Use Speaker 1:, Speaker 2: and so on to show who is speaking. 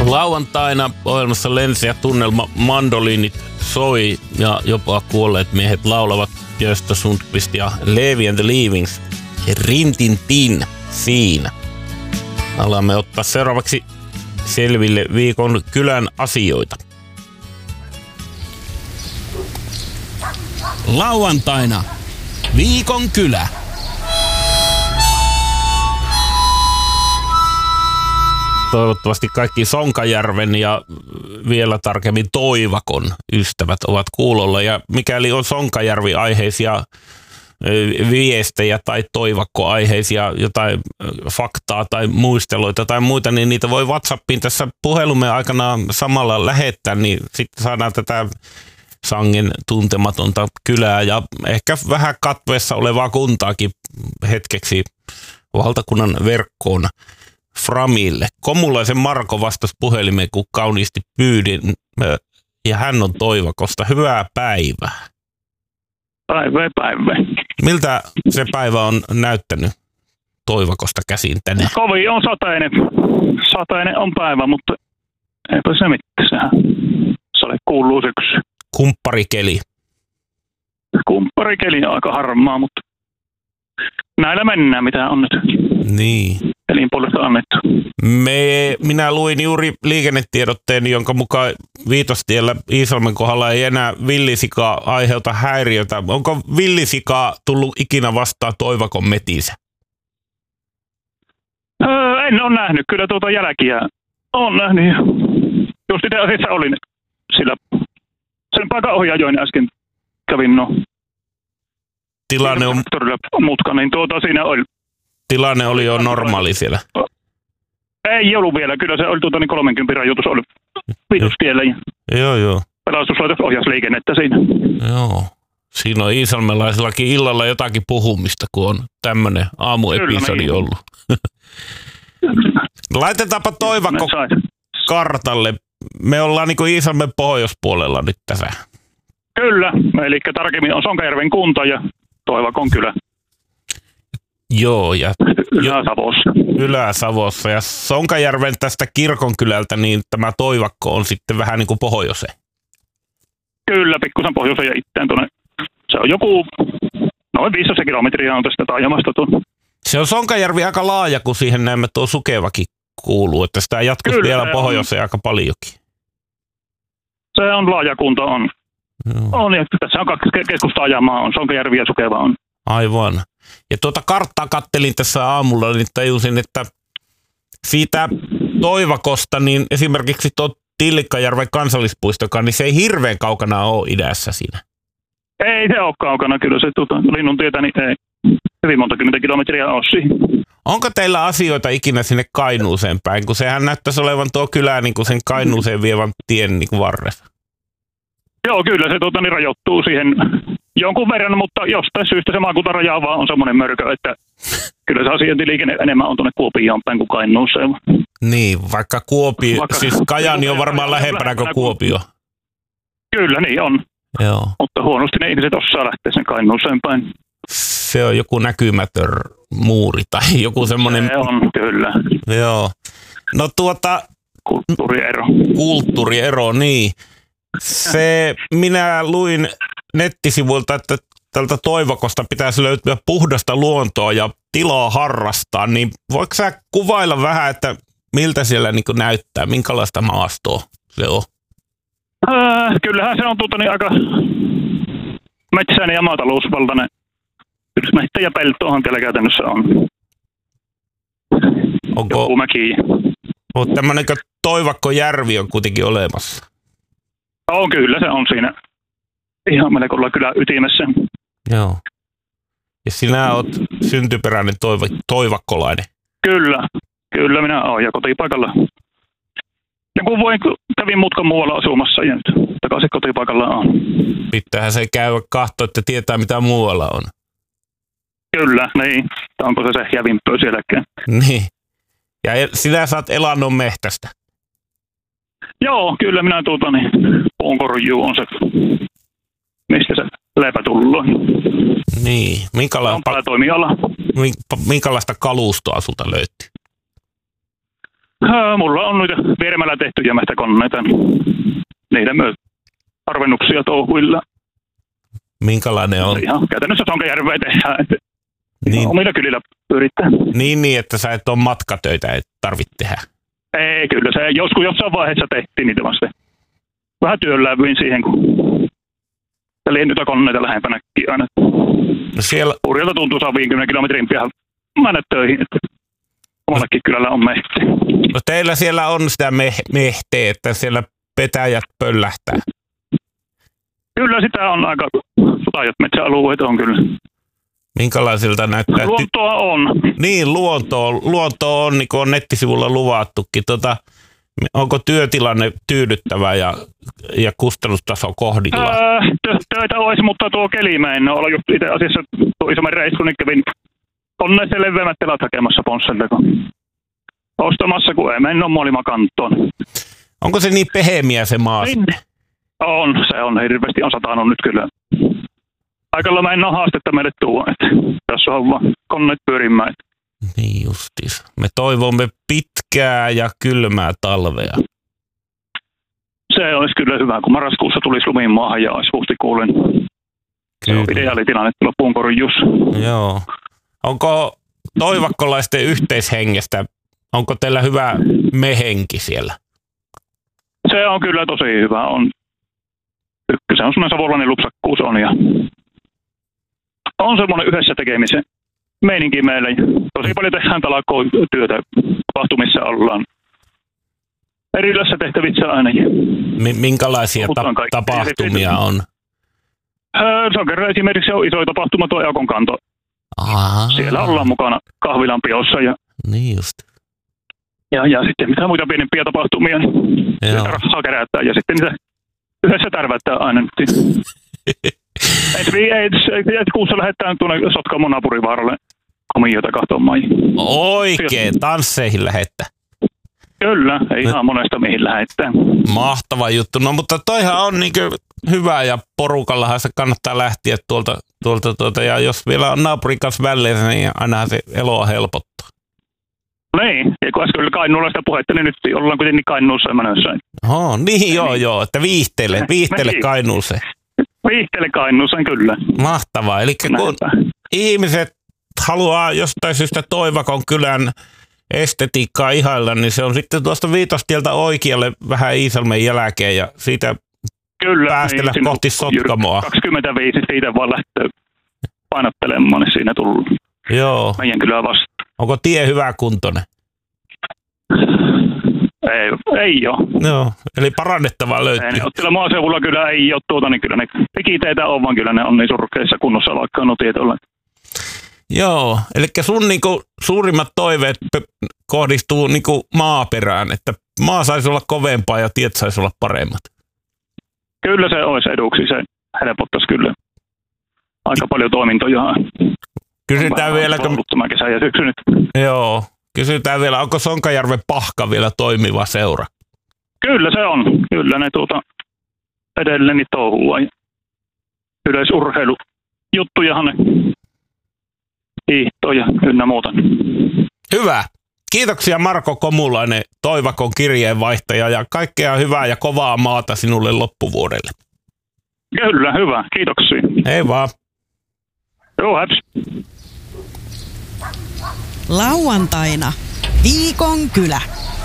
Speaker 1: Lauantaina ohjelmassa Lensi ja tunnelma mandoliinit soi ja jopa kuolleet miehet laulavat Gösta Sundqvist ja Levi and the Leavings. Rintintin siinä. Alamme ottaa seuraavaksi selville viikon kylän asioita.
Speaker 2: Lauantaina viikon kylä.
Speaker 1: Toivottavasti kaikki Sonkajärven ja vielä tarkemmin Toivakon ystävät ovat kuulolla. Ja mikäli on Sonkajärvi-aiheisia viestejä tai Toivakko-aiheisia jotain faktaa tai muisteluita tai muita, niin niitä voi WhatsAppiin tässä puhelumme aikana samalla lähettää, niin sitten saadaan tätä sangen tuntematonta kylää ja ehkä vähän katveessa olevaa kuntaakin hetkeksi valtakunnan verkkoon Framille. Komulaisen Marko vastasi puhelimeen, kun kauniisti pyydin, ja hän on Toivakosta. Hyvää päivää.
Speaker 3: Päivää.
Speaker 1: Miltä se päivä on näyttänyt Toivakosta käsin tänään?
Speaker 3: Kovin on sateinen. Sateinen on päivä, mutta eipä se mitään. Se kuuluu syksy.
Speaker 1: Kumpparikeli.
Speaker 3: Kumpparikeli on aika harmaa, mutta näillä mennään, mitä on nyt.
Speaker 1: Niin.
Speaker 3: Elin puolesta annettu.
Speaker 1: Minä luin juuri liikennetiedotteen, jonka mukaan Viitostiellä Iisalmen kohdalla ei enää villisika aiheuta häiriötä. Onko villisikaa tullut ikinä vastaan Toivakon metissä?
Speaker 3: En ole nähnyt. Kyllä tuota jälkiä on nähnyt. Just itse asiassa olin sillä sen paikan ohi ajoin äsken. Kävin
Speaker 1: Tilanne on
Speaker 3: mutka, niin siinä oli.
Speaker 1: Tilanne oli jo normaali siellä.
Speaker 3: Ei ollut vielä. Kyllä se oli 30 rajoitus oli Viitostiellä.
Speaker 1: Joo.
Speaker 3: Pelastuslaitos ohjasi liikennettä siinä.
Speaker 1: Joo. Siinä on iisalmelaisillakin illalla jotakin puhumista, kun on tämmöinen aamuepisodi ollut. Laitetaanpa Toivakko kartalle. Me ollaan niin kuin Iisalmen pohjoispuolella nyt tässä.
Speaker 3: Kyllä. Eli tarkemmin on Sonkajärven kunta ja Toivakon kylä.
Speaker 1: Joo, ja
Speaker 3: Ylä-Savossa.
Speaker 1: Ylä-Savossa. Ja Sonkajärven tästä kirkonkylältä, niin tämä Toivakko on sitten vähän niin kuin pohjoiseen.
Speaker 3: Kyllä, pikkusen pohjoiseen ja itään tuonne. Se on joku noin 500 kilometriä on tästä taajamasta tuonne.
Speaker 1: Se on Sonkajärvi aika laaja, kun siihen näemme tuo Sukevakin kuuluu, että sitä jatkuisi
Speaker 3: kyllä,
Speaker 1: vielä pohjoiseen aika paljonkin.
Speaker 3: Se on laaja kunta, on.
Speaker 1: Joo.
Speaker 3: On, ja tässä on 2 keskustaajamaa, on Sonkajärvi ja Sukeva on.
Speaker 1: Aivan. Ja tuota karttaa kattelin tässä aamulla, niin tajusin, että siitä Toivakosta, niin esimerkiksi tuo Tillikkajärven kansallispuistokaan, niin se ei hirveän kaukana ole idässä siinä.
Speaker 3: Ei se ole kaukana, kyllä se linnun tietä, niin ei hyvin monta kymmentä kilometriä ole siihen.
Speaker 1: Onko teillä asioita ikinä sinne Kainuuseen päin, kun sehän näyttäisi olevan tuo kylä niin kuin sen Kainuuseen vievän tien niin kuin varressa?
Speaker 3: Joo, kyllä se rajoittuu siihen jonkun verran, mutta jostain syystä se maakuntaraja vaan on semmoinen mörkö, että kyllä se asiointiliikenne enemmän on tuonne Kuopioon päin kuin Kainuuseen.
Speaker 1: Niin, vaikka siis Kajaani on varmaan lähempänä kuin Kuopio.
Speaker 3: Kyllä, niin on.
Speaker 1: Joo.
Speaker 3: Mutta huonosti ne ihmiset osaa lähteä sen Kainuuseen päin.
Speaker 1: Se on joku näkymätön muuri tai joku semmoinen.
Speaker 3: Se on, kyllä.
Speaker 1: Joo. No Kulttuuriero, niin. Minä luin nettisivuilta, että tältä Toivakosta pitäisi löytyä puhdasta luontoa ja tilaa harrastaa, niin voiko sä kuvailla vähän, että miltä siellä niin kuin näyttää, minkälaista maastoa se on?
Speaker 3: Kyllähän se on aika metsäinen ja maatalousvaltainen. Metsä ja peltoahan siellä käytännössä on. Joku mäki.
Speaker 1: On tämmöinen Toivakkojärvi on kuitenkin olemassa.
Speaker 3: On, kyllä se on siinä ihan melko kyllä ytimessä.
Speaker 1: Joo. Ja sinä olet syntyperäinen toivakkolainen.
Speaker 3: Kyllä minä olen ja kotipaikalla. Ja kun kävin mutkan muualla asumassa ja nyt takaisin kotipaikalla on.
Speaker 1: Pitäähän se käydä katsoa, että tietää mitä muualla on.
Speaker 3: Kyllä, niin. Onko se jävimpö sielläkään?
Speaker 1: Niin. Ja sinä saat elannon mehtästä.
Speaker 3: Joo, kyllä minä puunkorjuu on se, mistä se leipä tullut.
Speaker 1: Niin.
Speaker 3: Minkälaista
Speaker 1: kalustoa sulta löytyy?
Speaker 3: Mulla on noita vieremällä tehtyjä metsäkoneita. Niiden myös harvennuksia touhuilla.
Speaker 1: Minkälainen on?
Speaker 3: Ihan käytännössä Sonkajärveä tehdään, että
Speaker 1: Niin.
Speaker 3: omilla kylillä yrittää.
Speaker 1: Niin, että sä et ole matkatöitä, et tarvitse tehdä.
Speaker 3: Ei, kyllä se jossain vaiheessa tehtiin niitä vasta. Vähän työnlävyin siihen, kun liennytä koneita lähempänäkin aina.
Speaker 1: No siellä,
Speaker 3: Urjalta tuntuu saa 50 kilometrin pian mennä töihin, että omallakin kylällä on mehti.
Speaker 1: no teillä siellä on sitä mehteä, että siellä petäjät pöllähtää.
Speaker 3: Kyllä sitä on aika laajat metsäalueet on kyllä.
Speaker 1: Minkälaisilta näyttää?
Speaker 3: Luontoa on.
Speaker 1: Niin, luonto on, niin kuin on nettisivulla luvattukin. Onko työtilanne tyydyttävä ja kustannustaso kohdilla?
Speaker 3: Töitä olisi, mutta tuo keli mä en ole just itse asiassa tuo isomman reissun, niin kävin konneeseen leveämmät telat hakemassa Ponsselta, ostamassa, kun ei mennä Muolimakantoon.
Speaker 1: Onko se niin pehemiä se maa?
Speaker 3: Se on hirveästi on satanut nyt kyllä. Aikalla mä en ole haastetta meille tuo, että tässä on vaan koneet pyörimään.
Speaker 1: Niin justiis. Me toivomme pitkää ja kylmää talvea.
Speaker 3: Se olisi kyllä hyvä, kun marraskuussa tulisi lumiin maahan ja olisi huhtikuulen. Se on ideaalitilanne tulla puunkorjuus.
Speaker 1: Joo. Onko toivakkolaisten yhteishengestä, onko teillä hyvä mehenki siellä?
Speaker 3: Se on kyllä tosi hyvä. Se on semmoinen savolainen lupsakkuus on ja on semmoinen yhdessä tekemisen meininki meille. Tosi paljon tehdään talakootyötä, tapahtumissa ollaan erilaisissa tehtävissä aina.
Speaker 1: Minkälaisia tapahtumia on?
Speaker 3: Se on kerran esimerkiksi on iso tapahtuma tuo Eakon kanto. Siellä ollaan mukana kahvilan piossa ja
Speaker 1: niin just.
Speaker 3: Ja sitten mitä muita pienempiä tapahtumia, niin rahaa kerätään ja sitten niitä yhdessä tärvättää aina. Ensi kuussa lähdetään tuonne Sotkamon naapurivaaralle komiota kahtomaan.
Speaker 1: Oikein, tansseihin lähettä.
Speaker 3: Kyllä, ei ihan monesta mihin lähettää.
Speaker 1: Mahtava juttu. No mutta toihan on niin hyvä ja porukallahan se kannattaa lähteä tuolta ja jos vielä on naapurin kanssa väleissä, niin ainahan se eloa helpottaa.
Speaker 3: Niin, ja kun äsken oli Kainuulla sitä puhetta, niin nyt ollaan kuitenkin Kainuussa menossa.
Speaker 1: Niin joo, että viihteele Kainuuseen.
Speaker 3: Viihteele Kainuuseen, kyllä.
Speaker 1: Mahtavaa, eli kun ihmiset haluaa jostain syystä Toivakon kylän estetiikkaa ihailla, niin se on sitten tuosta Viitostieltä oikealle vähän Iisalmen jälkeen ja siitä päästellä niin, kohti Sotkamoa.
Speaker 3: 25 siitä vaan lähtee painottelemaan, niin siinä tullut.
Speaker 1: Joo.
Speaker 3: Meidän kylää vastaan.
Speaker 1: Onko tie hyväkuntoinen?
Speaker 3: Ei ole.
Speaker 1: Joo, eli parannettavaa löytyy.
Speaker 3: Ottila maaseudulla kyllä ei ole niin kyllä ne pikiteitä on, vaan kyllä ne on niin surkeissa kunnossa, vaikka on tiet olleet.
Speaker 1: Joo, eli sun niinku suurimmat toiveet kohdistuu niinku maaperään, että maa saisi olla kovempaa ja tiet saisi olla paremmat.
Speaker 3: Kyllä se olisi eduksi, se helpottaisi kyllä aika paljon toimintoja.
Speaker 1: Kysytään vielä,
Speaker 3: tämä kesä ja syksy nyt.
Speaker 1: Joo, kysytään vielä, onko Sonkajärven Pahka vielä toimiva seura?
Speaker 3: Kyllä se on, kyllä ne edelleen niin touhua. Yleisurheilujuttujahan ne hiihtoja ynnä muuta.
Speaker 1: Hyvä. Kiitoksia Marko Komulainen, Toivakon kirjeenvaihtaja ja kaikkea hyvää ja kovaa maata sinulle loppuvuodelle.
Speaker 3: Kyllä, hyvä. Kiitoksia.
Speaker 1: Hei vaan.
Speaker 3: Joo, häps.
Speaker 4: Lauantaina Viikon kylä.